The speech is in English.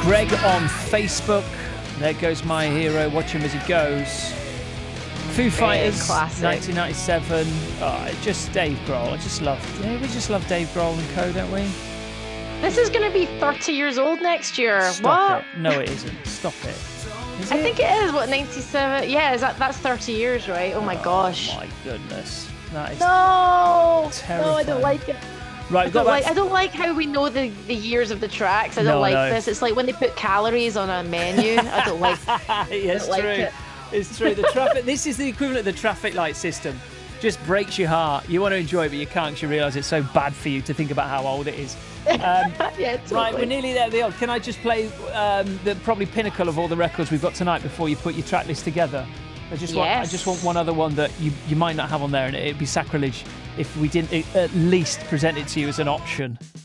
Greg on Facebook. There goes my hero. Watch him as he goes. Foo Fighters, classic. 1997. Just Dave Grohl. We just love Dave Grohl and co, don't we? This is going to be 30 years old next year. Stop what? it. No, it isn't. Stop it. Is I it? think it is. What, 97? Yeah, that's 30 years, right? Oh my gosh. My goodness. That is No, terrifying. I don't like it. Right, I don't like how we know the years of the tracks. I don't like No. this. It's like when they put calories on a menu. I don't like. It's like true. it. It's true. The traffic. This is the equivalent of the traffic light system. Just breaks your heart. You want to enjoy it, but you can't because you realise it's so bad for you to think about how old it is. Yeah, totally. Right, we're nearly there. Can I just play the probably pinnacle of all the records we've got tonight before you put your track list together? I just want one other one that you might not have on there, and it'd be sacrilege if we didn't at least present it to you as an option.